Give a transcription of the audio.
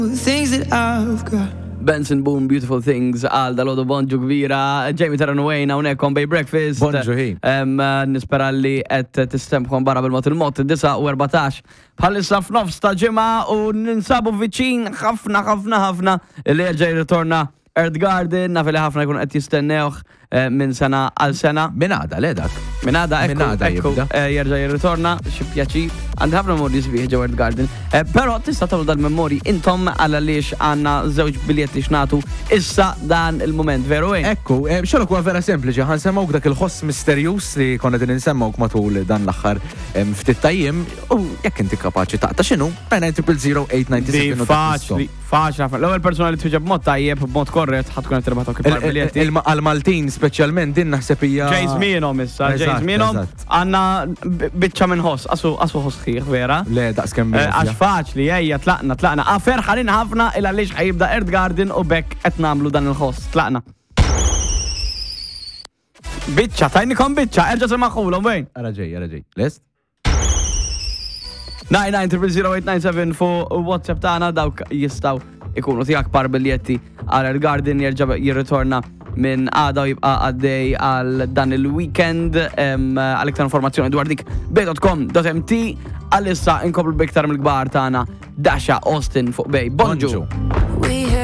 Things that I've got. Benson Boone, Beautiful Things, għal dal-ħodu bonġu kbira, Jamie Terranwayne hawnhekk on Bay Breakfast. Bonġu hi. Nispera li qed tistemħon barra bil-mot il-mot 9:14 bħalissa f'nofs ta' ġimgħa u ninsabu viċin ħafna li ġej ritorna Earth Garden, naf li ħafna jkun qed jistennewh minn sena għal sena. Min għada l-edak. Min għada ekku jerġa' jirritorna xi pjaċir. Għandi ħafna memorji sbieħ ġew Earth Garden. Però tista' tagħmlu dal-memorji intom għaliex għandna żewġ biljetti xnatu issa dan il-mument, veru hekk? Ekku, xogħol huwa vera sempliċi, ħansemmawk dak il-ħoss misterjus li konna din insemmawk matul dan l-aħħar ftit tajjim u jekk inti kapaċi taqta' x'inhu 9000897. Faċli ħafna. L-ewwel persuna li tfiġġa b'mod tajjeb b'mod korrett ħadd tkun qed tirbatok il-biljetti. Għal-Maltin speċjalment din naħseb hija Ġejż mienhom issa, ġejż mienhom għandna biċċa minn ħoss, qasu ħoss ħieħ vera. Le daqskemm għax faċli, ejja tlaqna. Ferħarin ħafna il għaliex ħajibda Earth Garden u bekk qed nagħmlu dan il-ħoss. Tlaqna. Biċċa, tajnikom biċċa, erġa' semaħħulhom wejn. Ara ġej. Lest? 99000897 fuq WhatsApp tagħna dawk jistgħu ikunu tiegħek par biljetti għal Earth Garden jerġa' jirritorna minn għada u jibqa' għaddej għal dan il-weekend għal iktar informazzjoni dwar dik bay.com.mt għal issa inkomplu biktar mill-kbar tagħna Dasha Austin fuq Bay. Bonġu.